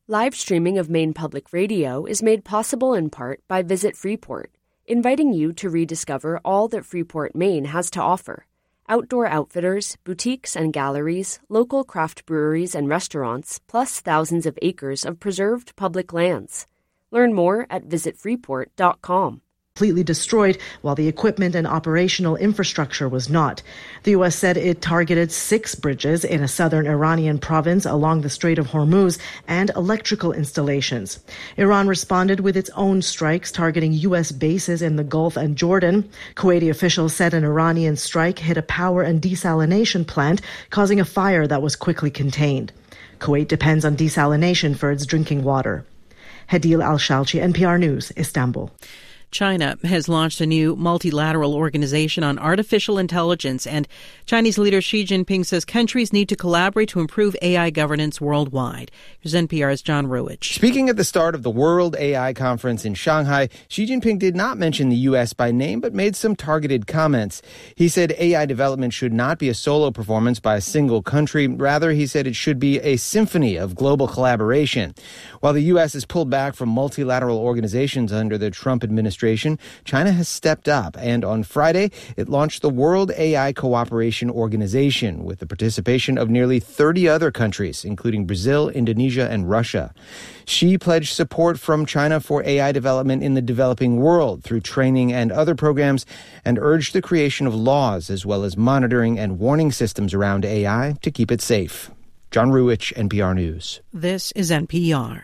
Live streaming of Maine Public Radio is made possible in part by Visit Freeport, inviting you to rediscover all that Freeport, Maine has to offer. Outdoor outfitters, boutiques and galleries, local craft breweries and restaurants, plus thousands of acres of preserved public lands. Learn more at visitfreeport.com. Completely destroyed, while the equipment and operational infrastructure was not. The U.S. said it targeted 6 bridges in a southern Iranian province along the Strait of Hormuz and electrical installations. Iran responded with its own strikes targeting U.S. bases in the Gulf and Jordan. Kuwaiti officials said an Iranian strike hit a power and desalination plant, causing a fire that was quickly contained. Kuwait depends on desalination for its drinking water. Hadil Al-Shalchi, NPR News, Istanbul. China has launched a new multilateral organization on artificial intelligence, and Chinese leader Xi Jinping says countries need to collaborate to improve AI governance worldwide. Here's NPR's John Ruwitch. Speaking at the start of the World AI Conference in Shanghai, Xi Jinping did not mention the U.S. by name, but made some targeted comments. He said AI development should not be a solo performance by a single country. Rather, he said it should be a symphony of global collaboration. While the U.S. has pulled back from multilateral organizations under the Trump administration, China has stepped up, and on Friday, it launched the World AI Cooperation Organization with the participation of nearly 30 other countries, including Brazil, Indonesia, and Russia. Xi pledged support from China for AI development in the developing world through training and other programs, and urged the creation of laws as well as monitoring and warning systems around AI to keep it safe. John Ruwitch, NPR News. This is NPR.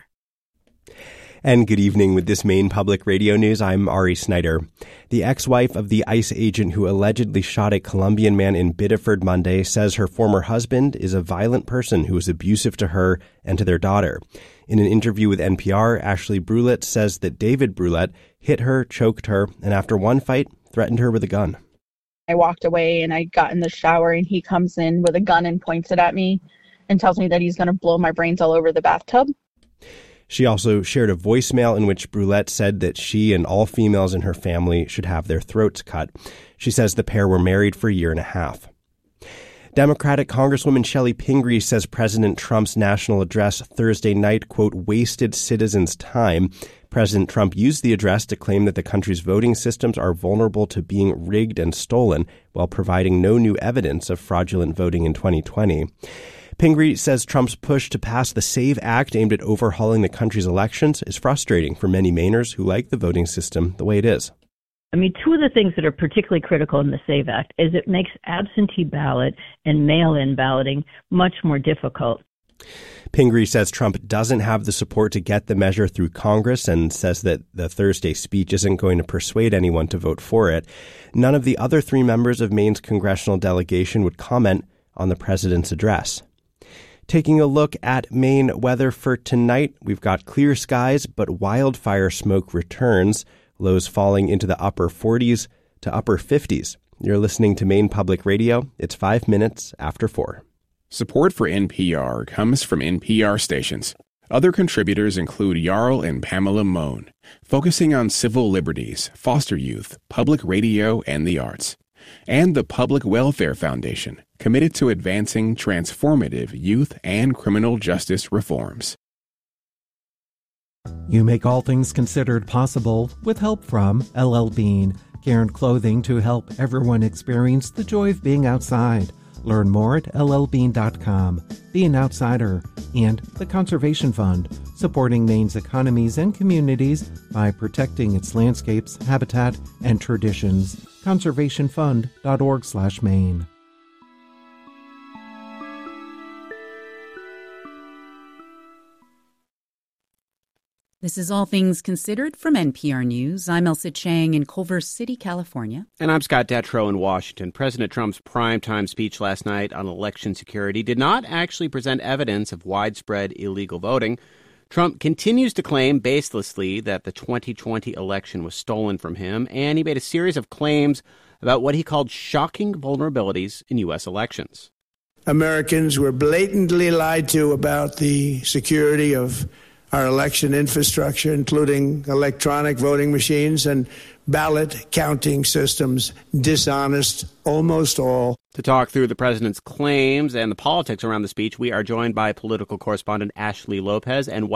And good evening. With this Maine Public Radio News, I'm Ari Snyder. The ex-wife of the ICE agent who allegedly shot a Colombian man in Biddeford Monday says her former husband is a violent person who was abusive to her and to their daughter. In an interview with NPR, Ashley Brulett says that David Brulett hit her, choked her, and after one fight, threatened her with a gun. I walked away and I got in the shower and he comes in with a gun and points it at me and tells me that he's going to blow my brains all over the bathtub. She also shared a voicemail in which Brulett said that she and all females in her family should have their throats cut. She says the pair were married for a year and a half. Democratic Congresswoman Shelley Pingree says President Trump's national address Thursday night, quote, wasted citizens' time. President Trump used the address to claim that the country's voting systems are vulnerable to being rigged and stolen, while providing no new evidence of fraudulent voting in 2020. Pingree says Trump's push to pass the SAVE Act aimed at overhauling the country's elections is frustrating for many Mainers who like the voting system the way it is. I mean, two of the things that are particularly critical in the SAVE Act is it makes absentee ballot and mail-in balloting much more difficult. Pingree says Trump doesn't have the support to get the measure through Congress and says that the Thursday speech isn't going to persuade anyone to vote for it. None of the other 3 members of Maine's congressional delegation would comment on the president's address. Taking a look at Maine weather for tonight, we've got clear skies, but wildfire smoke returns, lows falling into the upper 40s to upper 50s. You're listening to Maine Public Radio. It's 5 minutes after 4. Support for NPR comes from NPR stations. Other contributors include Jarl and Pamela Mohn, focusing on civil liberties, foster youth, public radio, and the arts. And the Public Welfare Foundation, committed to advancing transformative youth and criminal justice reforms. You make All Things Considered possible with help from LL Bean, care and clothing to help everyone experience the joy of being outside. Learn more at llbean.com. Be an outsider. And the Conservation Fund, supporting Maine's economies and communities by protecting its landscapes, habitat, and traditions. conservationfund.org/Maine. This is All Things Considered from NPR News. I'm Elsa Chang in Culver City, California. And I'm Scott Detrow in Washington. President Trump's primetime speech last night on election security did not actually present evidence of widespread illegal voting. Trump continues to claim baselessly that the 2020 election was stolen from him, and he made a series of claims about what he called shocking vulnerabilities in U.S. elections. Americans were blatantly lied to about the security of our election infrastructure, including electronic voting machines and ballot counting systems, dishonest, almost all. To talk through the president's claims and the politics around the speech, we are joined by political correspondent Ashley Lopez and